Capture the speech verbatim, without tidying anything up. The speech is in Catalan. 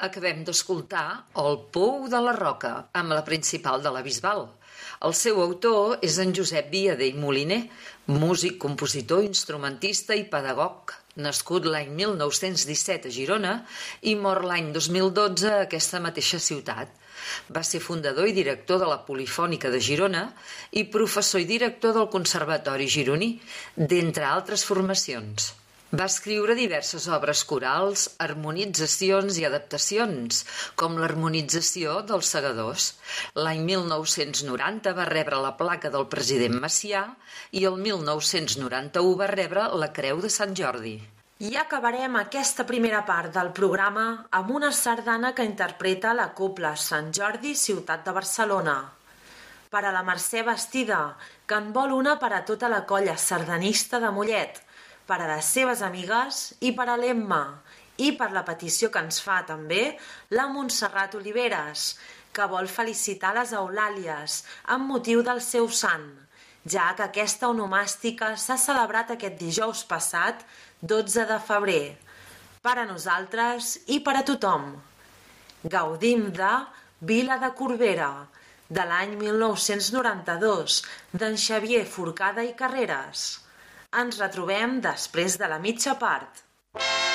Acabem d'escoltar El pou de la Roca, amb la principal de la Bisbal. El seu autor és en Josep Viader i Moliner, músic, compositor, instrumentista i pedagog, nascut l'any mil nou-cents disset a Girona i mor l'any dos mil dotze a aquesta mateixa ciutat. Va ser fundador i director de la Polifònica de Girona i professor i director del Conservatori Gironí, d'entre altres formacions. Va escriure diverses obres corals, harmonitzacions i adaptacions, com l'harmonització dels Segadors. L'any mil nou-cents noranta va rebre la placa del president Macià i el mil nou-cents noranta-u va rebre la Creu de Sant Jordi. I acabarem aquesta primera part del programa amb una sardana que interpreta la Cobla Sant Jordi Ciutat de Barcelona. Per a la Mercè Bastida, que en vol una per a tota la colla sardanista de Mollet, per a les seves amigues i per a l'Emma, i per la petició que ens fa també la Montserrat Oliveres, que vol felicitar les Eulàlies amb motiu del seu sant, ja que aquesta onomàstica s'ha celebrat aquest dijous passat, dotze de febrer, per a nosaltres i per a tothom. Gaudim de Vila de Corbera, de l'any mil nou-cents noranta-dos, d'en Xavier Forcada i Carreras. Ens retrobem després de la mitja part.